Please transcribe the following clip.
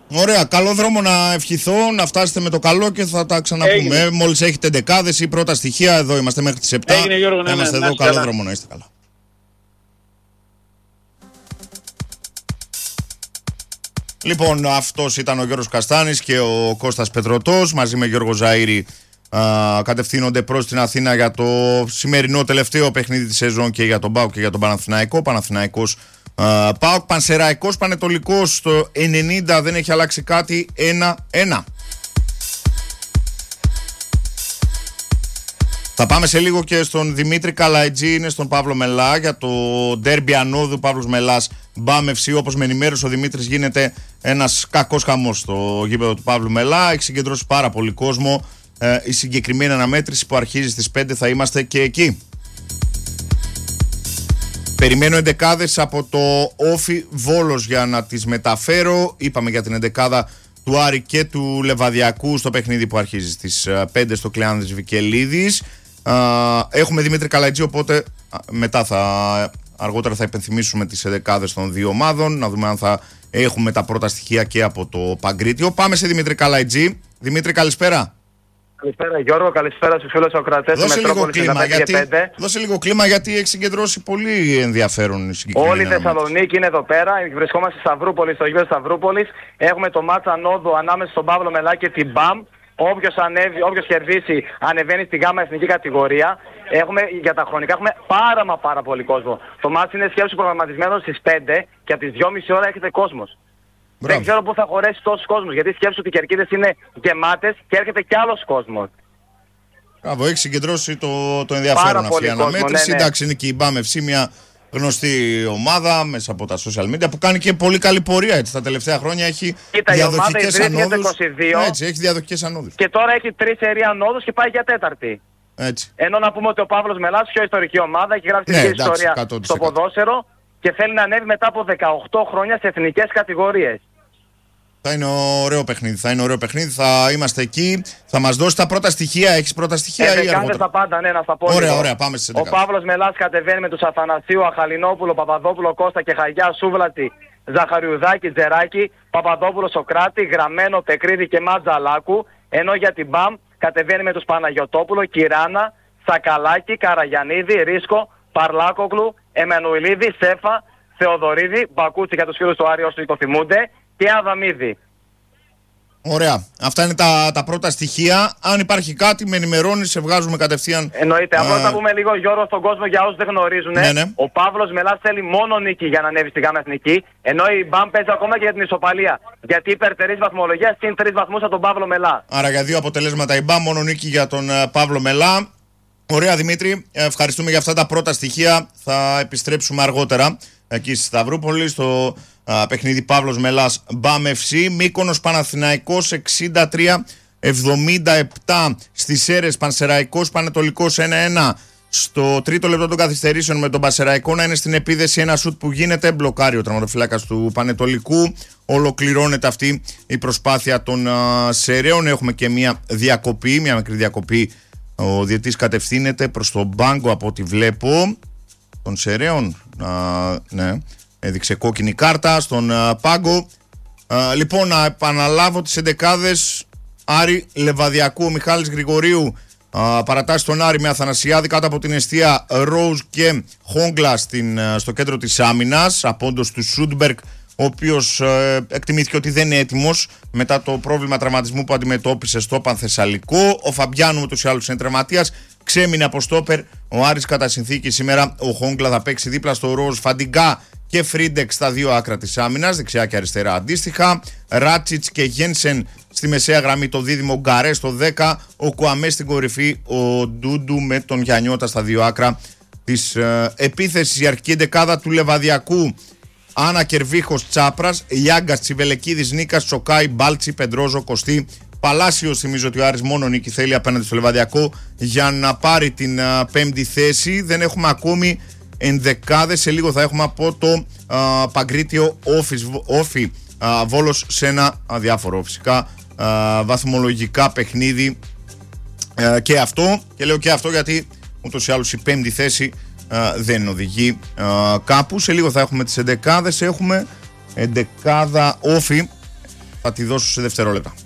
Ωραία, καλό δρόμο να ευχηθώ, να φτάσετε με το καλό και θα τα ξαναπούμε. Μόλις έχετε δεκάδες ή πρώτα στοιχεία, εδώ είμαστε μέχρι τις 7. Έγινε, Γιώργο, να είμαστε εδώ, καλό δρόμο να είστε καλά. Λοιπόν, αυτός ήταν ο Γιώργος Καστάνης και ο Κώστας Πετρωτός μαζί με Γιώργο Ζαΐρη. Κατευθύνονται προς την Αθήνα για το σημερινό τελευταίο παιχνίδι της σεζόν και για τον ΠΑΟΚ και για τον Παναθηναϊκό. Παναθηναϊκός ΠΑΟΚ, Πανσεραϊκός Πανετολικός στο 90, δεν έχει αλλάξει κάτι, 1-1. Θα πάμε σε λίγο και στον Δημήτρη Καλαϊτζή, είναι στον Παύλο Μελά για το ντέρμπι ανόδου Παύλος Μελάς Μπαμ FC. Όπως με ενημέρωσε ο Δημήτρης, γίνεται ένας κακός χαμός στο γήπεδο του Παύλου Μελά. Έχει συγκεντρώσει πάρα πολύ κόσμο. Η συγκεκριμένη αναμέτρηση που αρχίζει στις 5 θα είμαστε και εκεί. Περιμένω εντεκάδες από το Όφι Βόλος για να τις μεταφέρω. Είπαμε για την εντεκάδα του Άρη και του Λεβαδιακού στο παιχνίδι που αρχίζει στις 5 στο Κλεάνδης Βικελίδης. Έχουμε Δημήτρη Καλαϊτζή, οπότε μετά αργότερα θα υπενθυμίσουμε τις εντεκάδες των δύο ομάδων, να δούμε αν θα έχουμε τα πρώτα στοιχεία και από το Παγκρίτιο. Πάμε σε Δημήτρη Καλαϊτζή. Δημήτρη, καλησπέρα. Καλησπέρα Γιώργο, καλησπέρα στους φίλους ακροατές του Μετρόπολης 95. Δώσε λίγο κλίμα, γιατί έχει συγκεντρώσει πολύ ενδιαφέρον η συγκεκριμένη. Όλη η Θεσσαλονίκη είναι εδώ πέρα. Βρισκόμαστε στη Σταυρούπολη, στο γήπεδο Σταυρούπολης. Έχουμε το μάτς ανόδου ανάμεσα στον Παύλο Μελά και την Μπαμ. Όποιος κερδίσει ανεβαίνει στη γάμα εθνική κατηγορία. Για τα χρονικά έχουμε πάρα πολύ κόσμο. Το μάτς είναι σκέψου προγραμματισμένο στις 5 και από τις 2,5 ώρα έχετε κόσμος. Μπράβο. Δεν ξέρω πού θα χωρέσει τόσος κόσμος, γιατί σκέψου ότι οι κερκίδες είναι γεμάτες και έρχεται κι άλλος κόσμος. Μπράβο, έχει συγκεντρώσει το ενδιαφέρον αυτή η αναμέτρηση. Ναι. Εντάξει, είναι και η Μπαμ FC, μια γνωστή ομάδα μέσα από τα social media που κάνει και πολύ καλή πορεία έτσι. Τα τελευταία χρόνια έχει διαδοχικές ανόδους. Έτσι, έχει διαδοχικές ανόδους. Και τώρα έχει 3 σερί ανόδους και πάει για 4η. Έτσι. Ενώ να πούμε ότι ο Παύλος Μελάς, πιο ιστορική ομάδα, έχει γράψει τη ιστορία 100%. Στο ποδόσφαιρο και θέλει να ανέβει μετά από 18 χρόνια σε εθνικές κατηγορίες. Θα είναι ωραίο παιχνίδι, θα είμαστε εκεί. Θα μας δώσει τα πρώτα στοιχεία. Έχεις πρώτα στοιχεία ή αργότερα? Τα πάντα, ναι, να στα πω. Ωραία, πάμε στις 11. Ο Παύλος Μελάς κατεβαίνει με τους Αθανασίου, Αχαλινόπουλο, Παπαδόπουλο, Κώστα και Χαγιά, Σούβλατη, Ζαχαριουδάκη, Τζεράκη, Παπαδόπουλο, Σοκράτη, Γραμμένο, Πεκρίδη και Ματζαλάκου. Ενώ για την Μπαμ κατεβαίνει με τους Παναγιωτόπουλο, Κυράνα, Σακαλάκη, Καραγιανίδη, Ρίσκο, Παρλάκογλου, Εμμανουηλίδη, Σέφα, Θεοδωρίδη, Μπακούτσι για τους φίλους του Άρη όσοι το θυμούνται, και Αδαμίδη. Ωραία. Αυτά είναι τα πρώτα στοιχεία. Αν υπάρχει κάτι, με ενημερώνεις, σε βγάζουμε κατευθείαν. Εννοείται. Απλώς θα πούμε λίγο, Γιώργο, στον κόσμο για όσους δεν γνωρίζουν. Ναι. Ο Παύλος Μελάς θέλει μόνο νίκη για να ανέβει στη γάμα εθνική. Ενώ η Μπαμ παίζει ακόμα και για την ισοπαλία. Γιατί υπερτερείς βαθμολογία συν 3 βαθμούς από τον Παύλο Μελά. Άρα για 2 αποτελέσματα η Μπαμ, μόνο νίκη για τον Παύλο Μελά. Ωραία, Δημήτρη. Ευχαριστούμε για αυτά τα πρώτα στοιχεία. Θα επιστρέψουμε αργότερα εκεί στη Σταυρούπολη στο παιχνίδι Παύλος Μελάς Μπαμ FC. Μύκονος Παναθηναϊκός 63-77 στις Σέρρες. Πανσεραϊκός Πανετολικός 1-1 στο τρίτο λεπτό των καθυστερήσεων, με τον Πανσεραϊκό να είναι στην επίδεση. Ένα σουτ που γίνεται, μπλοκάρει ο τερματοφύλακας του Πανετολικού. Ολοκληρώνεται αυτή η προσπάθεια των Σερραίων. Έχουμε και μια μικρή διακοπή. Ο διαιτής κατευθύνεται προς τον πάγκο από ό,τι βλέπω των Σερραίων. Ναι, έδειξε κόκκινη κάρτα στον πάγκο. Λοιπόν, να επαναλάβω τις εντεκάδες. Άρη Λεβαδιακού, ο Μιχάλης Γρηγορίου παρατάσσει τον Άρη με Αθανασιάδη κάτω από την εστία Ρόουζ και Χόγκλα στο κέντρο της άμυνας. Απόντος του Σούντμπεργκ, ο οποίος εκτιμήθηκε ότι δεν είναι έτοιμος μετά το πρόβλημα τραυματισμού που αντιμετώπισε στο Πανθεσσαλικό. Ο Φαμπιάνου ούτως ή άλλως είναι τραυματίας, ξέμεινε από στόπερ ο Άρης κατά συνθήκη σήμερα. Ο Χόγκλα θα παίξει δίπλα στο Ροζ, Φαντιγκά και Φρίντεξ στα δύο άκρα της άμυνας, δεξιά και αριστερά αντίστοιχα. Ράτσιτς και Γένσεν στη μεσαία γραμμή, το δίδυμο Γκαρέ στο 10. Ο Κουαμέ στην κορυφή, ο Ντούντου με τον Γιαννιώτα στα δύο άκρα της επίθεσης. Η αρχική εντεκάδα του Λεβαδιακού: Άννα Κερβίχος, Τσάπρας, Λιάγκας, Τσιβελεκίδης, Νίκας, Τσοκάη, Μπάλτσι, Πεντρόζο, Κωστή, Παλάσιος. Θυμίζω ότι ο Άρης μόνο νίκη θέλει απέναντι στο Λεβαδιακό για να πάρει την πέμπτη θέση. Δεν έχουμε ακόμη ενδεκάδες. Σε λίγο θα έχουμε από το Παγκρίτιο Όφι Βόλος σε ένα αδιάφορο φυσικά βαθμολογικά παιχνίδι και αυτό. Και λέω και αυτό γιατί ούτως ή άλλως η πέμπτη θέση δεν οδηγεί κάπου. Σε λίγο θα έχουμε τις εντεκάδες. Έχουμε εντεκάδα Όφι. Θα τη δώσω σε δευτερόλεπτα.